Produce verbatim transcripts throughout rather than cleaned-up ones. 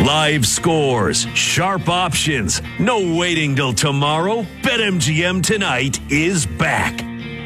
Live scores, sharp options, no waiting till tomorrow. BetMGM Tonight is back.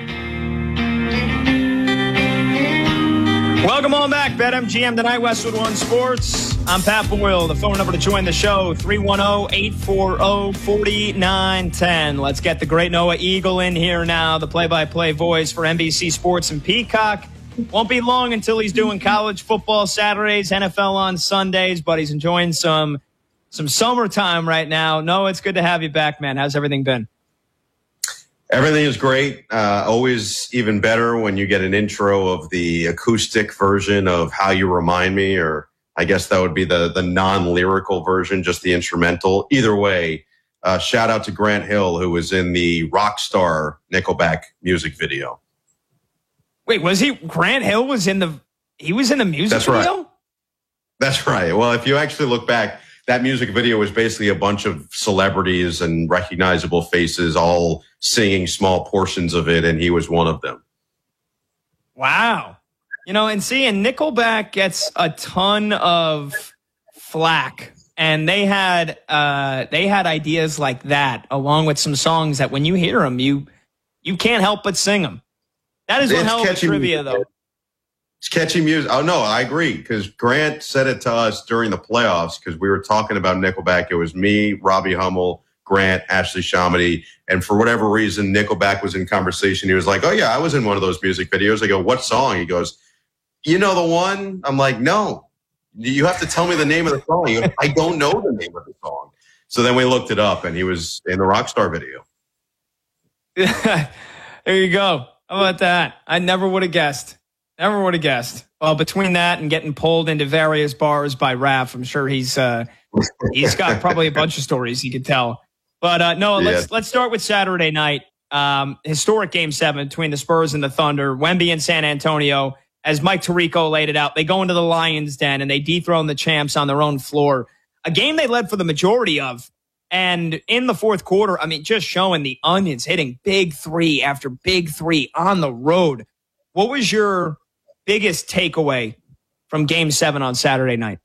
Welcome on back, BetMGM Tonight, Westwood One Sports. I'm Pat Boyle. The phone number to join the show, three one zero, eight four zero, four nine one zero. Let's get the great Noah Eagle in here now, the play-by-play voice for N B C Sports and Peacock. Won't be long until he's doing college football Saturdays, N F L on Sundays, but he's enjoying some some summertime right now. Noah, it's good to have you back, man. How's everything been? Everything is great. Uh, always even better when you get an intro of the acoustic version of How You Remind Me, or I guess that would be the, the non-lyrical version, just the instrumental. Either way, uh, shout out to Grant Hill, who was in the Rockstar Nickelback music video. Wait, was he? Grant Hill was in the, he was in the music That's video? Right. That's right. Well, if you actually look back, that music video was basically a bunch of celebrities and recognizable faces all singing small portions of it, and he was one of them. Wow. You know, and see, and Nickelback gets a ton of flack, and they had uh, they had ideas like that, along with some songs that when you hear them, you you can't help but sing them. That is one hell of a trivia, though. It's catchy music. Oh, no, I agree, because Grant said it to us during the playoffs because we were talking about Nickelback. It was me, Robbie Hummel, Grant, Ashley Shamity, and for whatever reason, Nickelback was in conversation. He was like, oh, yeah, I was in one of those music videos. I go, what song? He goes, you know the one? I'm like, no. You have to tell me the name of the song. He goes, I don't know the name of the song. So then we looked it up, and he was in the Rockstar video. There you go. How about that? I never would have guessed. Never would have guessed. Well, between that and getting pulled into various bars by Raph, I'm sure he's uh, he's got probably a bunch of stories he could tell. But uh, no, let's yeah. let's start with Saturday night. Um, historic Game Seven between the Spurs and the Thunder. Wemby and San Antonio. As Mike Tirico laid it out, they go into the Lions' den and they dethrone the champs on their own floor. A game they led for the majority of. And in the fourth quarter, I mean, just showing the onions, hitting big three after big three on the road. What was your biggest takeaway from Game seven on Saturday night?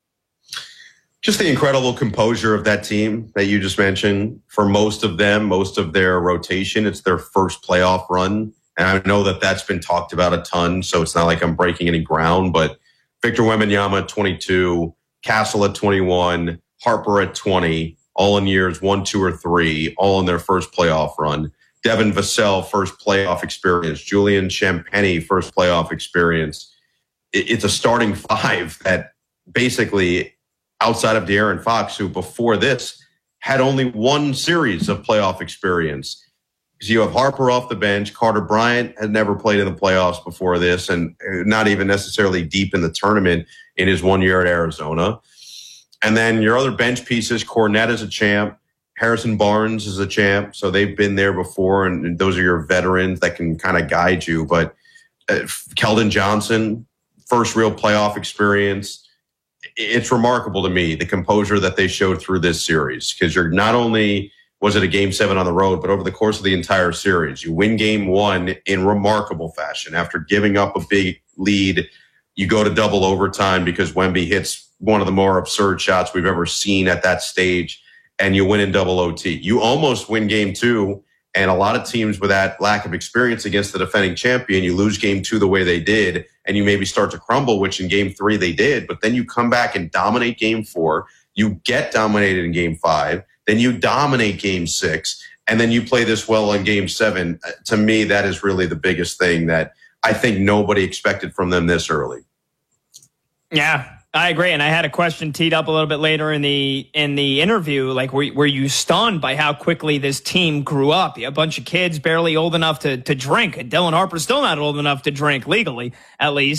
Just the incredible composure of that team that you just mentioned. For most of them, most of their rotation, it's their first playoff run. And I know that that's been talked about a ton, so it's not like I'm breaking any ground. But Victor Wembanyama at twenty-two, Castle at twenty-one, Harper at twenty, all in years one, two, or three, all in their first playoff run. Devin Vassell, first playoff experience. Julian Champagny, first playoff experience. It's a starting five that basically, outside of De'Aaron Fox, who before this had only one series of playoff experience. Because you have Harper off the bench. Carter Bryant had never played in the playoffs before this, and not even necessarily deep in the tournament in his one year at Arizona. And then your other bench pieces, Cornette is a champ. Harrison Barnes is a champ, so they've been there before, and, and those are your veterans that can kind of guide you. But uh, Keldon Johnson, first real playoff experience. It's remarkable to me, the composure that they showed through this series, because you're not only was it a game seven on the road, but over the course of the entire series, you win game one in remarkable fashion. After giving up a big lead, you go to double overtime because Wemby hits one of the more absurd shots we've ever seen at that stage, and you win in double O T. You almost win game two, and a lot of teams with that lack of experience against the defending champion, you lose game two the way they did, and you maybe start to crumble, which in game three they did, but then you come back and dominate game four, you get dominated in game five, then you dominate game six, and then you play this well in game seven. To me, that is really the biggest thing that I think nobody expected from them this early. Yeah. I agree, and I had a question teed up a little bit later in the in the interview. Like, were, were you stunned by how quickly this team grew up? A bunch of kids barely old enough to to drink, and Dylan Harper's still not old enough to drink legally, at least.